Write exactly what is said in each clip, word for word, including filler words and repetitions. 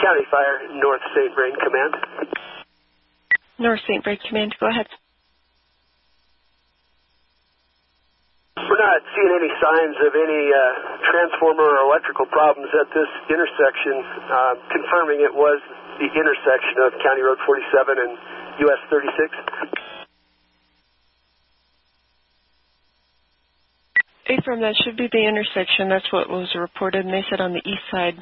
County Fire, North Saint Vrain Command. North Saint Vrain Command, go ahead. We're not seeing any signs of any uh, transformer or electrical problems at this intersection, uh, confirming it was the intersection of County Road forty-seven and U S thirty-six. Affirm, that should be the intersection. That's what was reported, and they said on the east side.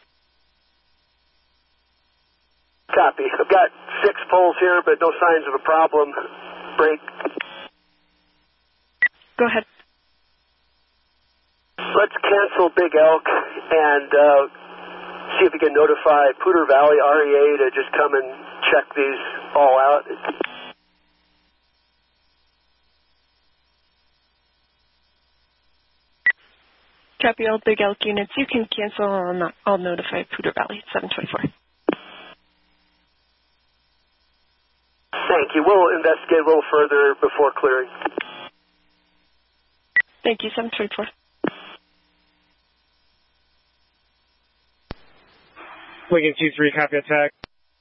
Copy. I've got six poles here, but no signs of a problem. Break. Go ahead. Let's cancel Big Elk and uh, see if we can notify Poudre Valley R E A to just come and check these all out. Copy all Big Elk units. You can cancel, or not. I'll notify Poudre Valley, seven twenty-four. Thank you. We'll investigate a little further before clearing. Thank you, seven twenty-four. Lincoln two three, copy attack.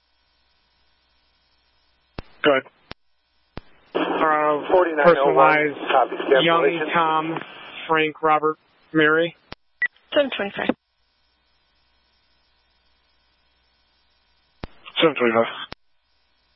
Go ahead. Uh, personalized, Young, Tom, Frank, Robert, Mary. seven twenty-five. seven twenty-five.